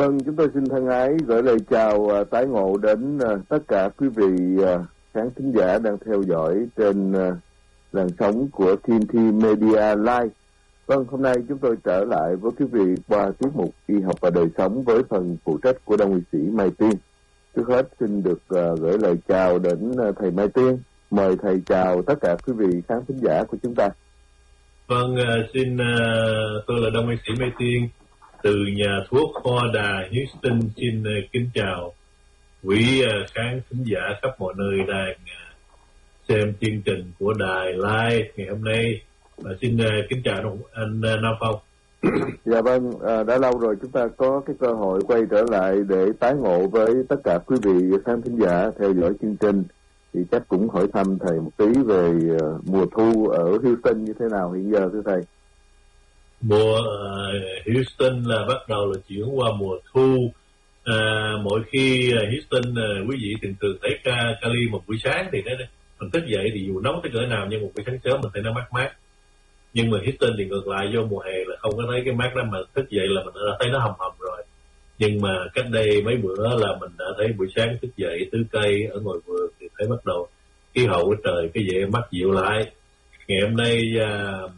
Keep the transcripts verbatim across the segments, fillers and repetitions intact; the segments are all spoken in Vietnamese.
Vâng, chúng tôi xin thân ái gửi lời chào uh, tái ngộ đến uh, tất cả quý vị uh, khán thính giả đang theo dõi trên uh, làn sóng của tê en tê Media Live. Vâng, hôm nay chúng tôi trở lại với quý vị qua tiết mục Y học và đời sống với phần phụ trách của Đông y sĩ Mai Tiên. Trước hết xin được uh, gửi lời chào đến uh, thầy Mai Tiên. Mời thầy chào tất cả quý vị khán thính giả của chúng ta. Vâng, uh, xin uh, tôi là Đông y sĩ Mai Tiên từ nhà thuốc Hoa Đà Houston. Xin uh, kính chào quý uh, khán thính giả khắp mọi nơi đang uh, xem chương trình của đài live ngày hôm nay. Và xin uh, kính chào anh uh, Nam Phong. Dạ vâng, à, đã lâu rồi chúng ta có cái cơ hội quay trở lại để tái ngộ với tất cả quý vị khán thính giả theo dõi chương trình. Thì chắc cũng hỏi thăm thầy một tí về uh, mùa thu ở Houston như thế nào hiện giờ thưa thầy. Mùa uh, Houston là bắt đầu là chuyển qua mùa thu. Uh, mỗi khi uh, Houston uh, quý vị thường thường thấy ca, Cali một buổi sáng thì nó, mình thức dậy thì dù nóng tới cỡ nào nhưng một buổi sáng sớm mình thấy nó mát mát. Nhưng mà Houston thì ngược lại, vô mùa hè là không có thấy cái mát đó, mà thức dậy là mình đã thấy nó hầm hầm rồi. Nhưng mà cách đây mấy bữa là mình đã thấy buổi sáng thức dậy tưới cây ở ngoài vườn thì thấy bắt đầu khí hậu của trời cái vậy mát dịu lại. Ngày hôm nay uh,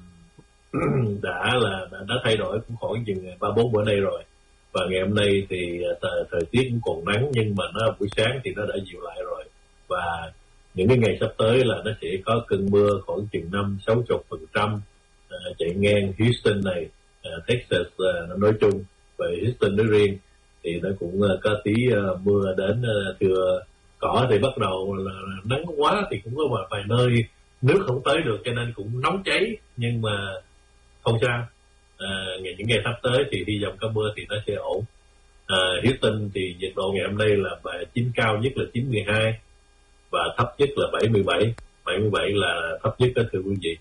đã là đã, đã thay đổi cũng khoảng chừng ba bốn bữa nay rồi, và ngày hôm nay thì thời, thời tiết cũng còn nắng nhưng mà nó buổi sáng thì nó đã dịu lại rồi. Và những cái ngày sắp tới là nó sẽ có cơn mưa khoảng chừng năm sáu chục phần trăm chạy ngang Houston này, uh, Texas uh, nói chung, và Houston nói riêng thì nó cũng uh, có tí uh, mưa đến. Uh, thừa cỏ thì bắt đầu là nắng quá thì cũng có một vài nơi nước không tới được cho nên cũng nóng cháy, nhưng mà không sao. À, ngày những ngày sắp tới thì hy vọng có mưa thì nó sẽ ổn. À, Houston thì nhiệt độ ngày hôm nay là chín cao nhất là chín mươi hai và thấp nhất là bảy mươi bảy. bảy mươi bảy là thấp nhất đó thưa quý vị.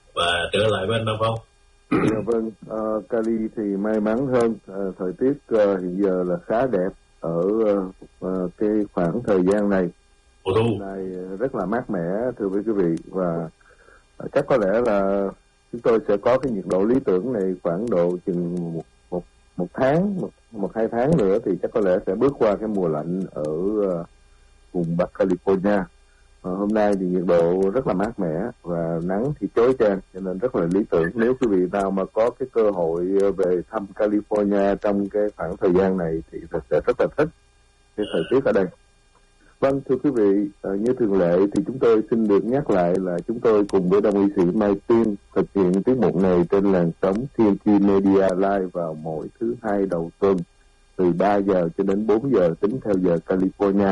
Và trở lại với anh Nam Phong. Dạ vâng, uh, Cali thì may mắn hơn, uh, thời tiết uh, hiện giờ là khá đẹp ở uh, uh, cái khoảng thời gian này. Hôm nay rất là mát mẻ thưa quý vị, và uh, chắc có lẽ là chúng tôi sẽ có cái nhiệt độ lý tưởng này khoảng độ chừng một, một, một tháng, một, một hai tháng nữa thì chắc có lẽ sẽ bước qua cái mùa lạnh ở uh, vùng Bắc California. Uh, hôm nay thì nhiệt độ rất là mát mẻ và nắng thì chói chang cho nên rất là lý tưởng. Nếu quý vị nào mà có cái cơ hội về thăm California trong cái khoảng thời gian này thì sẽ rất là thích cái thời tiết ở đây. Vâng, thưa quý vị, uh, như thường lệ thì chúng tôi xin được nhắc lại là chúng tôi cùng với Đông y sĩ Mai Tiên thực hiện tiết mục này trên làn sóng tê en tê Media Live vào mỗi thứ hai đầu tuần từ ba giờ cho đến bốn giờ tính theo giờ California.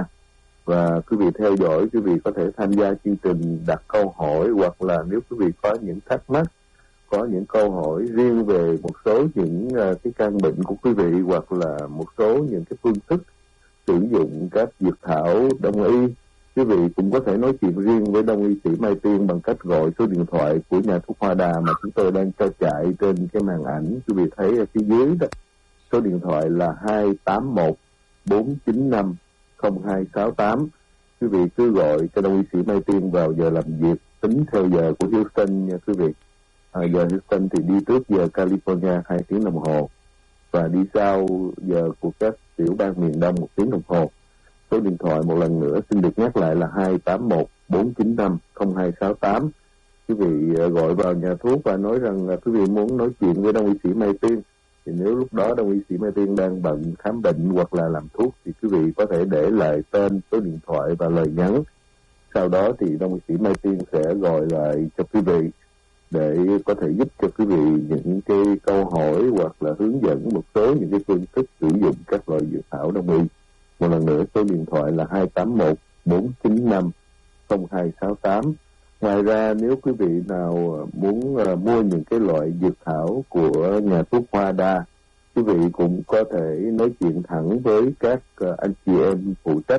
Và quý vị theo dõi, quý vị có thể tham gia chương trình đặt câu hỏi, hoặc là nếu quý vị có những thắc mắc, có những câu hỏi riêng về một số những uh, cái căn bệnh của quý vị, hoặc là một số những cái phương thức sử dụng các dược thảo đông y, quý vị cũng có thể nói chuyện riêng với Đông y sĩ Mai Tiên bằng cách gọi số điện thoại của nhà thuốc Hoa Đà mà chúng tôi đang cho chạy trên cái màn ảnh quý vị thấy ở phía dưới đó. Số điện thoại là hai tám một bốn chín năm không hai sáu tám. Quý vị cứ gọi cho Đông y sĩ Mai Tiên vào giờ làm việc tính theo giờ của Houston nha quý vị. À, giờ Houston thì đi trước giờ California hai tiếng đồng hồ và đi sau giờ của các tiểu bang miền Đông một tiếng đồng hồ. Số điện thoại một lần nữa xin được nhắc lại là hai tám một bốn chín năm không hai sáu tám. Quý vị gọi vào nhà thuốc và nói rằng là quý vị muốn nói chuyện với Đông y sĩ Mai Tiên. Thì nếu lúc đó Đông y sĩ Mai Tiên đang bận khám bệnh hoặc là làm thuốc thì quý vị có thể để lại tên, số điện thoại và lời nhắn. Sau đó thì Đông y sĩ Mai Tiên sẽ gọi lại cho quý vị để có thể giúp cho quý vị những cái câu hỏi hoặc là hướng dẫn một số những cái phương thức sử dụng các loại dược thảo đông y. Một lần nữa số điện thoại là hai tám một bốn chín năm không hai sáu tám. Ngoài ra nếu quý vị nào muốn uh, mua những cái loại dược thảo của nhà thuốc Hoa Đà, quý vị cũng có thể nói chuyện thẳng với các uh, anh chị em phụ trách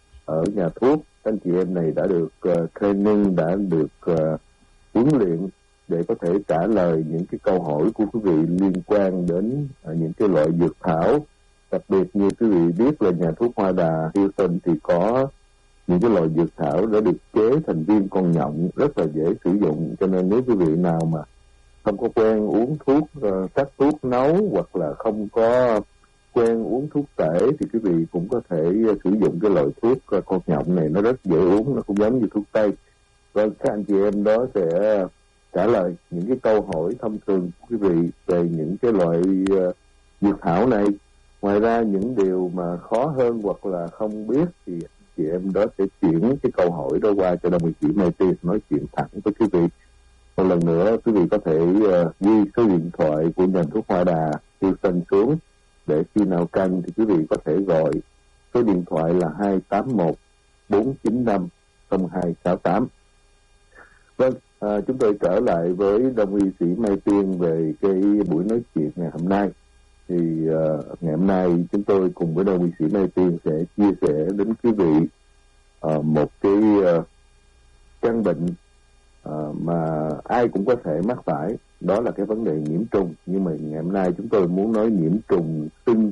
ở nhà thuốc. Anh chị em này đã được uh, training, đã được uh, huấn luyện để có thể trả lời những cái câu hỏi của quý vị liên quan đến uh, những cái loại dược thảo. Đặc biệt như quý vị biết là nhà thuốc Hoa Đà Houston thì có những cái loại dược thảo đã được chế thành viên con nhộng rất là dễ sử dụng, cho nên nếu quý vị nào mà không có quen uống thuốc, uh, sắc thuốc nấu, hoặc là không có quen uống thuốc tể thì quý vị cũng có thể uh, sử dụng cái loại thuốc uh, con nhộng này, nó rất dễ uống, nó cũng giống như thuốc tây. Vâng, các anh chị em đó sẽ uh, trả lời những cái câu hỏi thông thường của quý vị về những cái loại uh, dược thảo này. Ngoài ra những điều mà khó hơn hoặc là không biết thì chị em đó sẽ chuyển cái câu hỏi đó qua cho đồng nghị sĩ Mai Tiên nói chuyện thẳng với quý vị. Một lần nữa quý vị có thể uh, ghi số điện thoại của nhà thuốc Hoa Đà Houston xuống để khi nào cần thì quý vị có thể gọi. Số điện thoại là hai tám một bốn chín năm không hai sáu tám. Vâng, à, chúng tôi trở lại với đồng y sĩ Mai Tiên về cái buổi nói chuyện ngày hôm nay. Thì uh, ngày hôm nay chúng tôi cùng với đồng y sĩ Mai Tiên sẽ chia sẻ đến quý vị uh, một cái uh, căn bệnh uh, mà ai cũng có thể mắc phải, đó là cái vấn đề nhiễm trùng. Nhưng mà ngày hôm nay chúng tôi muốn nói nhiễm trùng sưng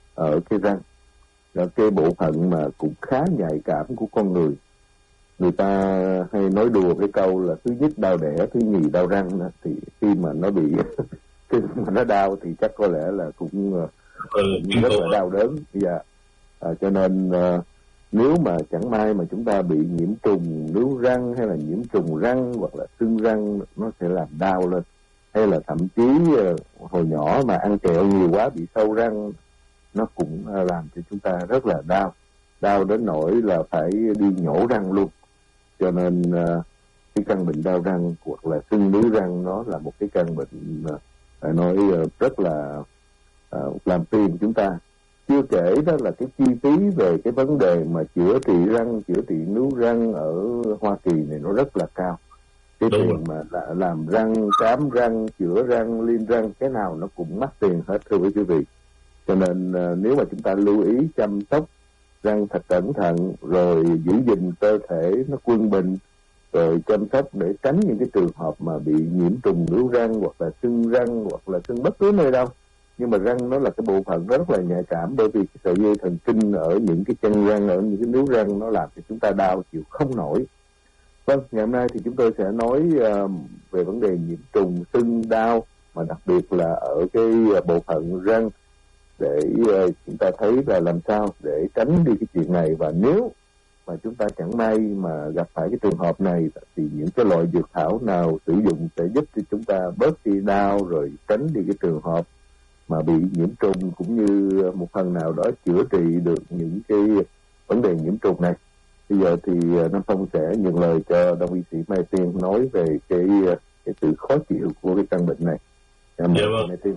ở cái răng, là cái bộ phận mà cũng khá nhạy cảm của con người. Người ta hay nói đùa cái câu là thứ nhất đau đẻ, thứ nhì đau răng đó. Thì khi mà nó bị khi mà nó đau thì chắc có lẽ là cũng, ừ, cũng rất là đau đớn. Dạ. À, cho nên uh, nếu mà chẳng may mà chúng ta bị nhiễm trùng nướu răng hay là nhiễm trùng răng hoặc là sưng răng, nó sẽ làm đau lên. Hay là thậm chí uh, hồi nhỏ mà ăn kẹo nhiều quá bị sâu răng, nó cũng uh, làm cho chúng ta rất là đau. Đau đến nỗi là phải đi nhổ răng luôn. Cho nên uh, cái căn bệnh đau răng hoặc là sưng nướu răng nó là một cái căn bệnh uh, phải nói uh, rất là uh, làm phiền chúng ta. Chưa kể đó là cái chi phí về cái vấn đề mà chữa trị răng, chữa trị nướu răng ở Hoa Kỳ này nó rất là cao. Cái Đúng tiền rồi. mà là, làm răng, cám răng, chữa răng, liên răng, cái nào nó cũng mắc tiền hết, thưa quý vị. Cho nên uh, nếu mà chúng ta lưu ý chăm sóc răng thật cẩn thận, rồi giữ gìn cơ thể nó quân bình, rồi chăm sóc để tránh những cái trường hợp mà bị nhiễm trùng nướu răng hoặc là sưng răng hoặc là sưng bất cứ nơi đâu. Nhưng mà răng nó là cái bộ phận rất là nhạy cảm, bởi vì cái sợi dây thần kinh ở những cái chân răng, ở những cái nướu răng nó làm cho chúng ta đau chịu không nổi. Vâng, ngày hôm nay thì chúng tôi sẽ nói uh, về vấn đề nhiễm trùng sưng đau, mà đặc biệt là ở cái uh, bộ phận răng, để uh, chúng ta thấy là làm sao để tránh đi cái chuyện này. Và nếu mà chúng ta chẳng may mà gặp phải cái trường hợp này thì những cái loại dược thảo nào sử dụng sẽ giúp cho chúng ta bớt đi đau, rồi tránh đi cái trường hợp mà bị nhiễm trùng, cũng như một phần nào đó chữa trị được những cái vấn đề nhiễm trùng này. Bây giờ thì Nam Phong sẽ nhận lời cho đồng y sĩ Mai Tiên nói về cái cái sự khó chịu của cái căn bệnh này. Cảm dạ vâng. Mai Tiên.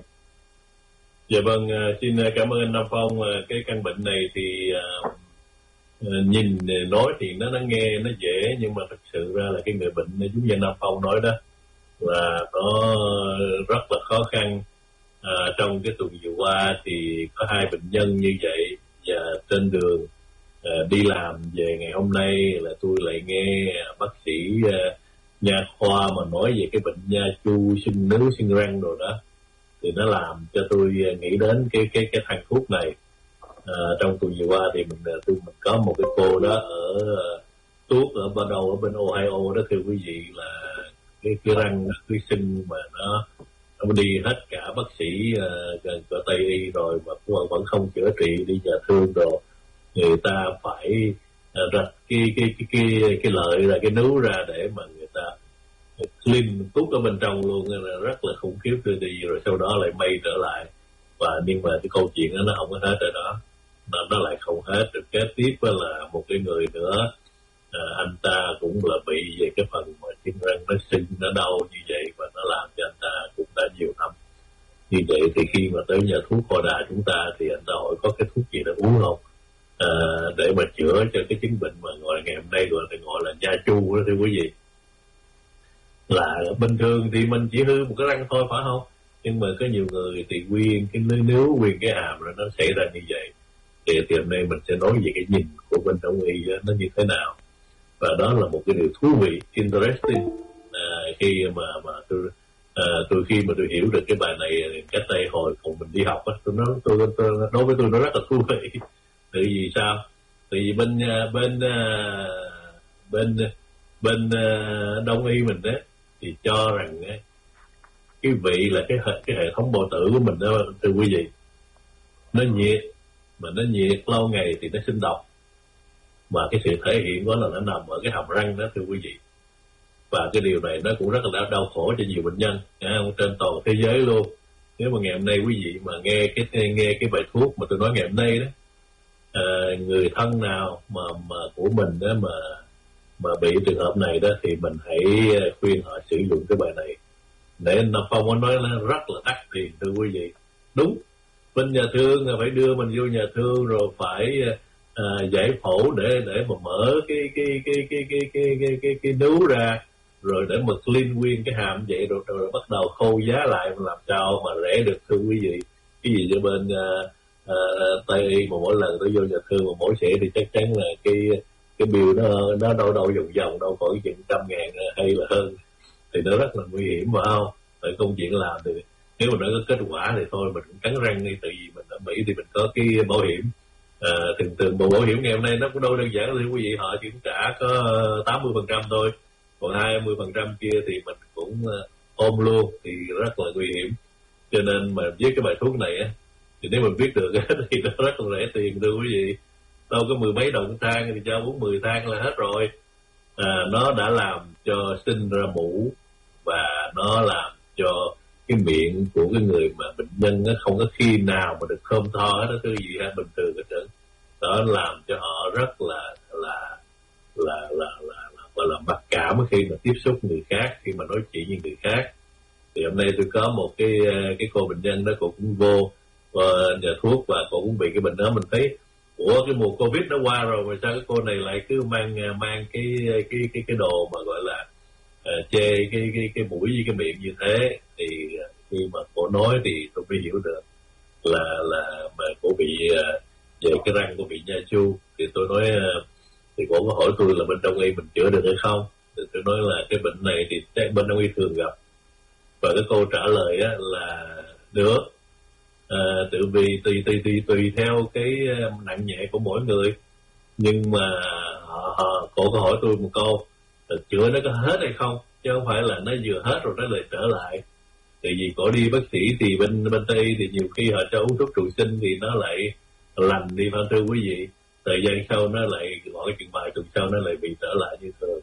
Dạ vâng, xin cảm ơn anh Nam Phong. Cái căn bệnh này thì uh, nhìn nói thì nó nó nghe nó dễ, nhưng mà thực sự ra là cái người bệnh giống như Nam Phong nói đó là nó rất là khó khăn. À, trong cái tuần vừa qua thì có hai bệnh nhân như vậy, và trên đường à, đi làm về ngày hôm nay là tôi lại nghe bác sĩ à, nha khoa mà nói về cái bệnh nha chu, sưng nướu, sưng răng rồi đó, thì nó làm cho tôi nghĩ đến cái cái cái thằng thuốc này. À, trong tuần vừa qua thì mình tôi mình có một cái cô đó ở tuốt ở ban đầu ở bên Ohio đó, thưa quý vị, là cái cái răng cái sưng mà nó nó đi hết cả bác sĩ uh, gần cỡ Tây y rồi mà vẫn không chữa trị, đi nhà thương rồi người ta phải uh, rạch cái cái cái cái cái lợi ra, cái nướu ra để mà người ta clean tút ở bên trong luôn, là rất là khủng khiếp đưa đi, rồi sau đó lại may trở lại. Và nhưng mà cái câu chuyện đó nó không có hết rồi đó, nó, nó lại không hết được. Kế tiếp là một cái người nữa, à, anh ta cũng là bị về cái phần mà chân răng nó sưng, nó đau như vậy, và nó làm cho anh ta cũng đã nhiều năm như vậy. Thì khi mà tới nhà thuốc Hoa Đà chúng ta thì anh ta hỏi có cái thuốc gì để uống không, à, để mà chữa cho cái chứng bệnh mà gọi ngày hôm nay gọi là gọi là nha chu đó, thưa quý vị. Là bình thường thì mình chỉ hư một cái răng thôi, phải không? Nhưng mà có nhiều người thì nguyên cái nướu nướu, nguyên cái hàm rồi nó xảy ra như vậy. Thì, thì hôm nay mình sẽ nói về cái nhìn của bên đông y đó, nó như thế nào. Và đó là một cái điều thú vị, interesting. À, khi mà mà tôi à, tôi khi mà tôi hiểu được cái bài này cách đây hồi còn mình đi học á, tôi nói tôi, tôi đối với tôi nó rất là thú vị. Tại vì sao? Tại vì bên bên bên bên đông y mình đấy thì cho rằng ấy, cái vị là cái hệ, cái hệ thống bao tử của mình đó, thưa quý vị. nó nhiệt, mà nó nhiệt lâu ngày thì nó sinh độc, mà cái sự thể hiện đó là nó nằm ở cái hàm răng đó thưa quý vị. Và cái điều này nó cũng rất là đau khổ cho nhiều bệnh nhân trên toàn thế giới luôn. Nếu mà ngày hôm nay quý vị mà nghe cái nghe cái bài thuốc mà tôi nói ngày hôm nay đó, à, người thân nào mà mà của mình đó mà mà bị trường hợp này đó thì mình hãy khuyên họ sử dụng cái bài này, để nó không có nói nó rất là đắt tiền thưa quý vị. Đúng, bên nhà thương phải đưa mình vô nhà thương rồi phải à, giải phẫu để để mà mở cái cái cái cái cái cái cái cái, cái nướu ra, rồi để mà clean nguyên cái hàm vậy, rồi, rồi, rồi bắt đầu khâu giá lại làm sao mà rẻ được thưa quý vị. Cái gì cho bên uh, uh, Tây Y mà mỗi lần tôi vô nhà thương mà mỗi xẻ thì chắc chắn là cái cái bill nó nó đâu đâu vòng vòng đâu khoảng chừng trăm ngàn hay là hơn, thì nó rất là nguy hiểm phải không? Tại công chuyện làm thì nếu mà nó có kết quả thì thôi mình cũng cắn răng đi, tại vì mình ở Mỹ thì mình có cái bảo hiểm. À, thường thường bộ bảo hiểm ngày hôm nay nó cũng đâu đơn giản thưa quý vị, họ chỉ trả có tám mươi phần trăm thôi, còn hai mươi phần trăm kia thì mình cũng ôm luôn, thì rất là nguy hiểm. Cho nên mà với cái bài thuốc này á, thì nếu mình biết được thì nó rất là rẻ tiền thưa quý vị, đâu có mười mấy đồng thang thì cho bốn mười thang là hết rồi. À, nó đã làm cho sinh ra mũ, và nó làm cho cái miệng của cái người mà bệnh nhân nó không có khi nào mà được thơm tho hết đó thưa quý vị, bình thường hết trơn. Đó làm cho họ rất là là là là là gọi là mặc cảm khi mà tiếp xúc người khác, khi mà nói chuyện với người khác. Thì hôm nay tôi có một cái cái cô bệnh nhân đó, cô cũng vô uh, nhà thuốc và cô cũng bị cái bệnh đó. Mình thấy ủa cái mùa Covid nó qua rồi mà sao cái cô này lại cứ mang mang cái cái cái cái đồ mà gọi là uh, chê cái cái cái mũi với cái miệng như thế. Thì uh, khi mà cô nói thì tôi mới hiểu được là là mà cô bị uh, về cái răng cô bị nha chu. Thì tôi nói uh, thì cô có hỏi tôi là bên đông y mình chữa được hay không, thì tôi nói là cái bệnh này thì bên đông y thường gặp, và cái câu trả lời á là được. À, tự vì tùy tùy tùy tùy theo cái nặng nhẹ của mỗi người, nhưng mà họ, họ cô có hỏi tôi một câu là chữa nó có hết hay không, chứ không phải là nó vừa hết rồi nó lại trở lại. Tại vì cổ đi bác sĩ thì bên bên Tây thì nhiều khi họ cho uống thuốc trụ sinh thì nó lại lành đi, phải thưa quý vị. Thời gian sau nó lại gọi chừng vài tuần sau nó lại bị trở lại như thường.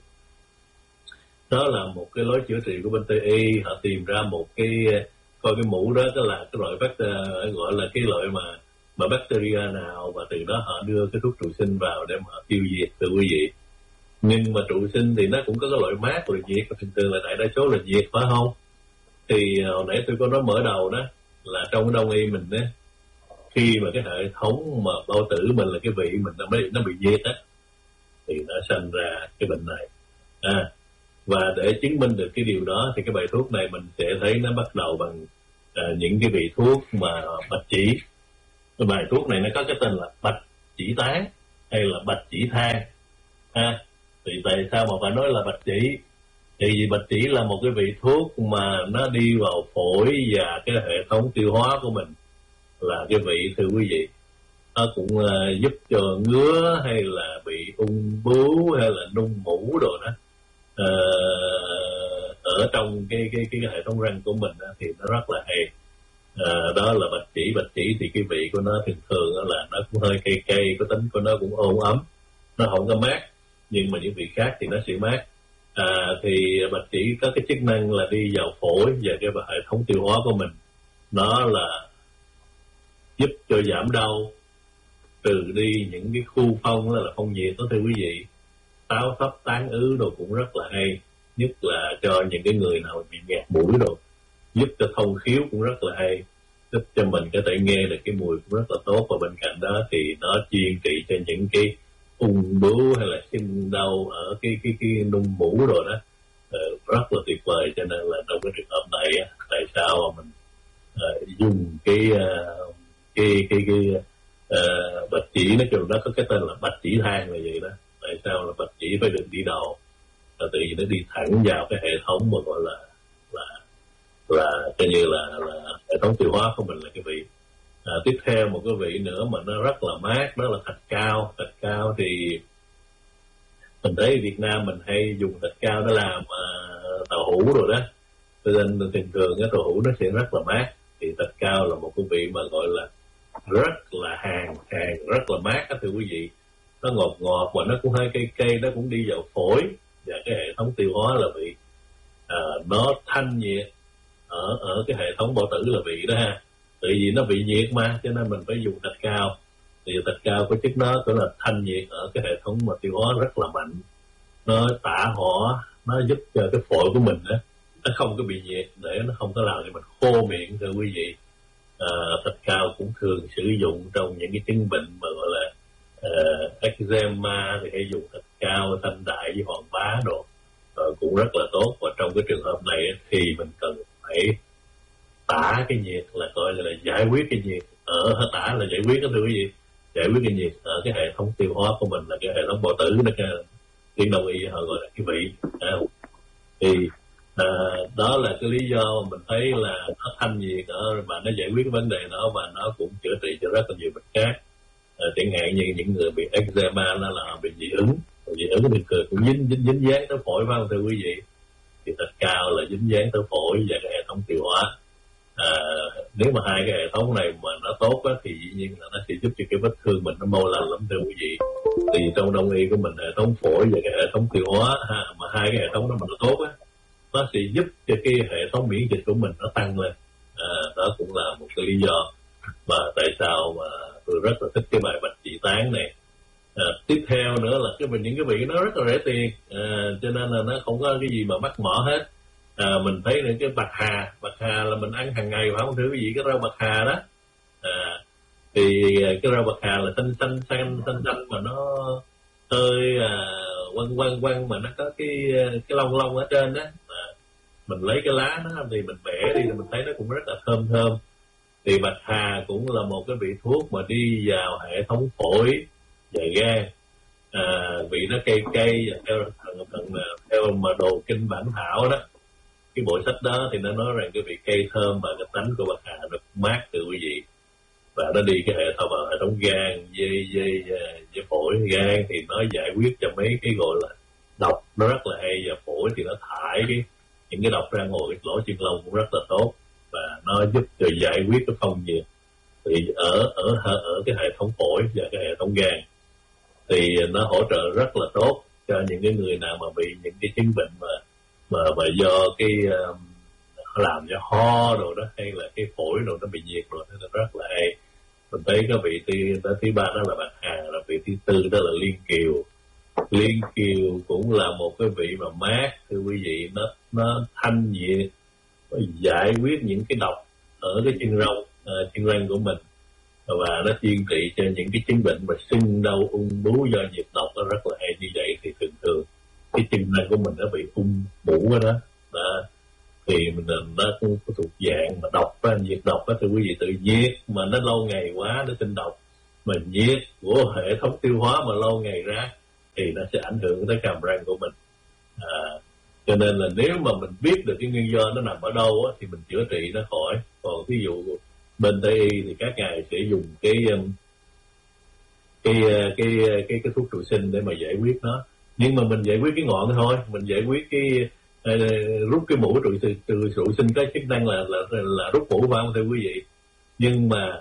Đó là một cái lối chữa trị của bên Tây Y. Họ tìm ra một cái coi cái mũ đó cái là cái loại bacteria, gọi là cái loại mà mà bacteria nào, và từ đó họ đưa cái thuốc trụ sinh vào để mà tiêu diệt thưa quý vị. Nhưng mà trụ sinh thì nó cũng có cái loại mát, loại diệt, và thường thường là đại đa số là diệt phải không? Thì hồi nãy tôi có nói mở đầu đó là trong cái đông y mình đó, khi mà cái hệ thống mà bao tử mình là cái vị mình nó bị nó bị diệt á, thì nó sinh ra cái bệnh này. À, và để chứng minh được cái điều đó thì cái bài thuốc này mình sẽ thấy nó bắt đầu bằng uh, những cái vị thuốc mà bạch chỉ. Cái bài thuốc này nó có cái tên là bạch chỉ tán hay là bạch chỉ than. À, thì tại sao mà phải nói là bạch chỉ? Thì vì bạch chỉ là một cái vị thuốc mà nó đi vào phổi và cái hệ thống tiêu hóa của mình là cái vị thưa quý vị. Nó cũng uh, giúp cho ngứa hay là bị ung bướu hay là nung mũ đồ đó. Uh, ở trong cái cái cái hệ thống răng của mình uh, thì nó rất là hay. Uh, đó là bạch chỉ. Bạch chỉ thì cái vị của nó thường thường uh, là nó cũng hơi cay cay, có tính của nó cũng ôn ấm, nó không có mát, nhưng mà những vị khác thì nó sẽ mát. Uh, thì bạch chỉ có cái chức năng là đi vào phổi và cái hệ thống tiêu hóa của mình. Nó là giúp cho giảm đau, trừ đi những cái khu phong, đó là phong nhiệt đó thưa quý vị. Táo thấp tán ứ đồ cũng rất là hay, nhất là cho những cái người nào bị nghẹt mũi đồ, giúp cho thông khiếu cũng rất là hay, giúp cho mình có thể nghe được cái mùi cũng rất là tốt. Và bên cạnh đó thì nó chuyên trị cho những cái ung bướu hay là sưng đau ở cái cái cái nung mũ rồi đó, uh, rất là tuyệt vời. Cho nên là trong cái trường hợp này tại sao mà mình uh, dùng cái uh, cái cái cái uh, bạch chỉ, nói chung nó có cái tên là bạch chỉ than là vậy đó. Tại sao là bạch chỉ phải được đi đầu? Là tự nhiên nó đi thẳng vào cái hệ thống mà gọi là là là coi như là, là hệ thống tiêu hóa của mình là cái vị. À, tiếp theo một cái vị nữa mà nó rất là mát, đó là thạch cao. Thạch cao thì mình thấy Việt Nam mình hay dùng thạch cao để làm uh, tàu hũ rồi đó, cho nên thường thường cái tàu hũ nó sẽ rất là mát. Thì thạch cao là một cái vị mà gọi là rất là hàn hàn rất là mát đó thưa quý vị. Nó ngọt ngọt và nó cũng hơi cây cây, nó cũng đi vào phổi và cái hệ thống tiêu hóa là vị. À, nó thanh nhiệt ở ở cái hệ thống bao tử là vị đó ha. Tại vì nó bị nhiệt mà cho nên mình phải dùng thạch cao. Thì thạch cao có chức nó tức là thanh nhiệt ở cái hệ thống mà tiêu hóa rất là mạnh. Nó tả hỏa, nó giúp cho cái phổi của mình đó, nó không có bị nhiệt để nó không có làm cho mình khô miệng thưa quý vị. À, thạch cao cũng thường sử dụng trong những cái chứng bệnh mà gọi là uh, eczema thì hay dùng thạch cao, thanh đại với hoàng bá đồ uh, cũng rất là tốt. Và trong cái trường hợp này thì mình cần phải tả cái nhiệt là coi là giải quyết cái nhiệt ở tả là giải quyết đó thưa quý vị, giải quyết cái nhiệt ở cái hệ thống tiêu hóa của mình là cái hệ thống bao tử đó, cái tiếng Đông y họ gọi là cái vị. À, thì à, đó là cái lý do mà mình thấy là nó thanh nhiệt ở và nó giải quyết cái vấn đề đó và nó cũng chữa trị cho rất là nhiều bệnh khác. À, chẳng hạn như những người bị eczema nó là bị dị ứng, dị ứng thì cũng dính dính dính dáng tới phổi phải không thưa quý vị? Thì thạch cao là dính dáng tới phổi và cái hệ thống tiêu hóa. À, nếu mà hai cái hệ thống này mà nó tốt á, thì dĩ nhiên là nó sẽ giúp cho cái vết thương mình nó mau lành lắm thưa quý vị. Thì trong đông y của mình hệ thống phổi và cái hệ thống tiêu hóa ha, mà hai cái hệ thống đó mà nó tốt á, nó sẽ giúp cho cái hệ thống miễn dịch của mình nó tăng lên. À, đó cũng là một cái lý do mà tại sao mà tôi rất là thích cái bài bạch chỉ tán này. À, tiếp theo nữa là cái những cái vị nó rất là rẻ tiền, à, cho nên là nó không có cái gì mà mắc mỏ hết. À, mình thấy là cái bạc hà, bạc hà là mình ăn hàng ngày phải không thưa quý vị? Cái rau bạc hà đó, à, thì cái rau bạc hà là xanh xanh xanh xanh xanh mà nó hơi à, quăng quăng quăng mà nó có cái cái lông lông ở trên đó. À, mình lấy cái lá nó thì mình bẻ đi thì mình thấy nó cũng rất là thơm thơm. Thì bạc hà cũng là một cái vị thuốc mà đi vào hệ thống phổi và gan. À, vị nó cây cây và theo theo, theo mà đồ kinh bản thảo đó, cái bộ sách đó thì nó nói rằng cái vị cây thơm và cái tánh của bạc hà nó mát từ quý vị, và nó đi cái hệ thống vào hệ thống gan, dây dây dây phổi gan thì nó giải quyết cho mấy cái gọi là độc nó rất là hay, và phổi thì nó thải cái những cái độc ra ngoài cái lỗ chân lông cũng rất là tốt, và nó giúp cho giải quyết cái phong nhiệt. Thì ở ở ở cái hệ thống phổi và cái hệ thống gan thì nó hỗ trợ rất là tốt cho những cái người nào mà bị những cái chứng bệnh mà mà mà do cái um, làm cho ho rồi đó, hay là cái phổi rồi nó bị nhiệt rồi, nên là rất là hay. Mình thấy cái vị thứ thứ ba đó là bạc hà, là vị thứ tư đó là liên kiều. Liên kiều cũng là một cái vị mà mát thưa quý vị, nó nó thanh nhiệt, nó giải quyết những cái độc ở cái chân răng uh, chân răng của mình, và nó chuyên trị cho những cái chứng bệnh mà sưng đau ung bú do nhiệt độc. Nó rất là hay. Như vậy thì thường thường cái chân răng của mình nó bị ung bú đó, đó thì mình nó cũng thuộc dạng mà độc á, nhiệt độc á thưa quý vị. Tự nhiệt mà nó lâu ngày quá nó sinh độc, mà nhiệt của hệ thống tiêu hóa mà lâu ngày ra thì nó sẽ ảnh hưởng tới hàm răng của mình. À, cho nên là nếu mà mình biết được cái nguyên do nó nằm ở đâu á, thì mình chữa trị nó khỏi. Còn ví dụ bên Tây y thì các ngài sẽ dùng cái cái cái cái cái, cái thuốc trụ sinh để mà giải quyết nó, nhưng mà mình giải quyết cái ngọn thôi, mình giải quyết cái uh, rút cái mũ trụ sinh, trụ sinh có chức năng là là là rút mũ vào thưa quý vị, nhưng mà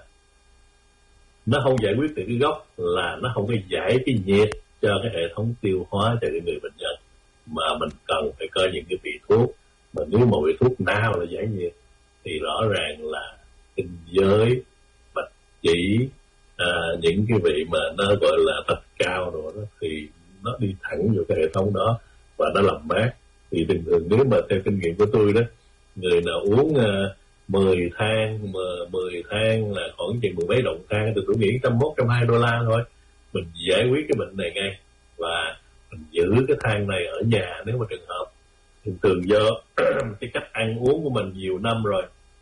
nó không giải quyết được cái gốc, là nó không có giải cái nhiệt cho cái hệ thống tiêu hóa cho cái người bệnh nhân. Mà mình cần phải có những cái vị thuốc, mà nếu mà vị thuốc nào là giải nhiệt thì rõ ràng là kinh giới, bạch chỉ, à, những cái vị mà nó gọi là thạch cao rồi đó, thì nó đi thẳng vào cái hệ thống đó và nó làm mát. Thì thường thường nếu mà theo kinh nghiệm của tôi đó, người nào uống uh, mười thang, mười thang là khoảng chừng mười mấy đồng thang thì tôi nghĩ một trăm mốt, một trăm hai đô la thôi, mình giải quyết cái bệnh này ngay. Và mình giữ cái thang này ở nhà nếu mà trường hợp thường thường do cái cách ăn uống của mình nhiều năm rồi,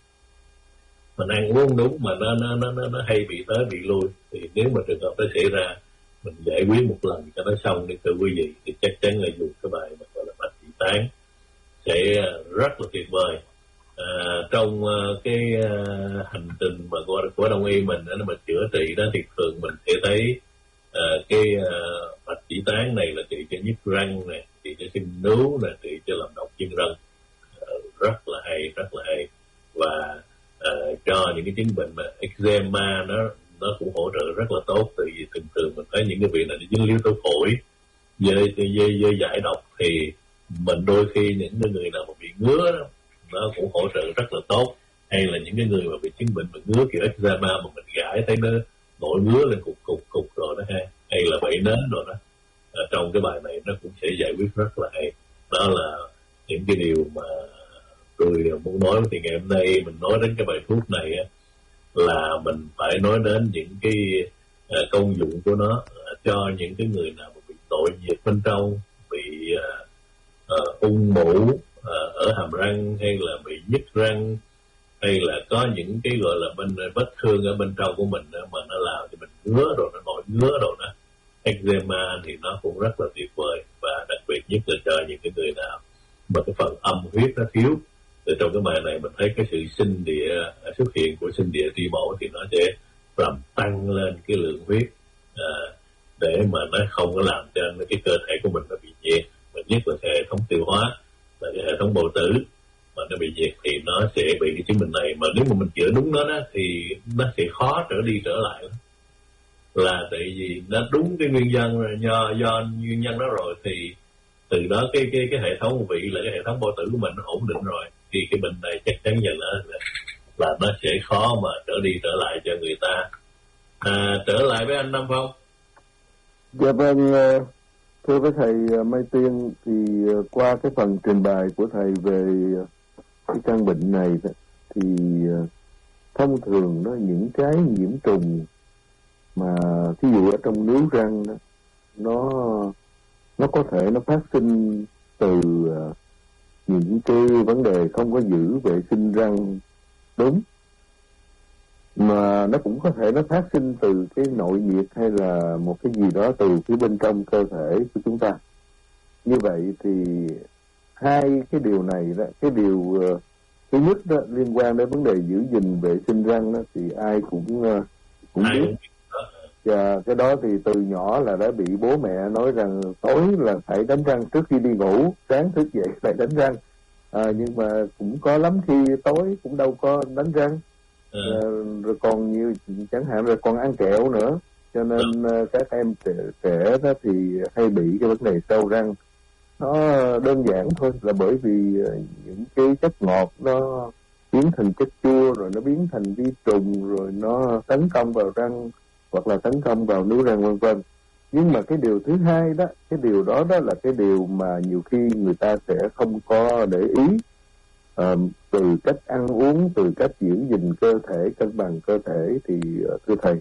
mình ăn uống đúng mà nó nó nó nó hay bị tới bị lui, thì nếu mà trường hợp nó xảy ra mình giải quyết một lần cho nó xong đi thưa quý vị, thì chắc chắn là dùng cái bài mà gọi là bạch chỉ tán sẽ rất là tuyệt vời. À, trong uh, cái uh, hành trình mà của, của đông y mình đó, mà chữa trị đó thì thường mình sẽ thấy uh, cái uh, bạch chỉ tán này là trị cho nhức răng này, trị cho sưng nướu này, trị cho làm độc chân răng, uh, rất là hay, rất là hay. Và uh, cho những cái chứng bệnh mà eczema nó nó cũng hỗ trợ rất là tốt. Tại vì thường thường mình thấy những cái vị này dính líu tới phổi, dây dây dây giải độc thì mình đôi khi những cái người nào mà bị ngứa đó, nó cũng hỗ trợ rất là tốt. Hay là những cái người mà bị chứng bệnh mà ngứa kiểu eczema mà mình gãi thấy nó nổi ngứa lên cục cục cục rồi đó ha, hay là vảy nến rồi đó, à, trong cái bài này nó cũng sẽ giải quyết rất là hay. Đó là những cái điều mà tôi muốn nói. Thì ngày hôm nay mình nói đến cái bài thuốc này á, là mình phải nói đến những cái uh, công dụng của nó uh, cho những cái người nào mà bị tội nhiệt bên trong, bị uh, uh, ung mủ uh, ở hàm răng, hay là bị nhức răng, hay là có những cái gọi là bên vết thương ở bên trong của mình uh, mà nó làm cho mình ngứa rồi nó nổi ngứa rồi đó, eczema thì nó cũng rất là tuyệt vời. Và đặc biệt nhất là cho những cái người nào mà cái phần âm huyết nó thiếu. Từ trong cái bài này mình thấy cái sự sinh địa, xuất hiện của sinh địa ti mẫu thì nó sẽ làm tăng lên cái lượng huyết à, để mà nó không có làm cho cái cơ thể của mình nó bị nhiệt. Và nhất là cái hệ thống tiêu hóa và cái hệ thống bào tử mà nó bị nhiệt thì nó sẽ bị cái chứng bệnh này. Mà nếu mà mình chữa đúng nó đó, thì nó sẽ khó trở đi trở lại. Là tại vì nó đúng cái nguyên nhân rồi, do do nguyên nhân đó rồi thì từ đó cái cái cái hệ thống vị là cái hệ thống bao tử của mình nó ổn định rồi, thì cái bệnh này chắc chắn là là, là nó sẽ khó mà trở đi trở lại cho người ta. À, trở lại với anh Năm Phong. Dạ vâng, thưa với thầy Mai Tiên, thì qua cái phần trình bày của thầy về cái căn bệnh này thì thông thường đó, những cái nhiễm trùng mà ví dụ ở trong nướu răng đó, nó nó có thể nó phát sinh từ uh, những cái vấn đề không có giữ vệ sinh răng đúng, mà nó cũng có thể nó phát sinh từ cái nội nhiệt hay là một cái gì đó từ phía bên trong cơ thể của chúng ta. Như vậy thì hai cái điều này đó, cái điều uh, thứ nhất đó liên quan đến vấn đề giữ gìn vệ sinh răng đó, thì ai cũng uh, cũng biết. Và cái đó thì từ nhỏ là đã bị bố mẹ nói rằng tối là phải đánh răng trước khi đi ngủ, sáng thức dậy phải đánh răng. À, nhưng mà cũng có lắm khi tối cũng đâu có đánh răng. À, rồi còn như chẳng hạn là còn ăn kẹo nữa. Cho nên uh, các em trẻ, trẻ đó thì hay bị cái vấn đề sâu răng. Nó đơn giản thôi, là bởi vì uh, những cái chất ngọt nó biến thành chất chua, rồi nó biến thành vi trùng, rồi nó tấn công vào răng hoặc là tấn công vào nướu răng vân vân. Nhưng mà cái điều thứ hai đó, cái điều đó đó là cái điều mà nhiều khi người ta sẽ không có để ý. À, từ cách ăn uống, từ cách giữ gìn cơ thể, cân bằng cơ thể thì thưa thầy,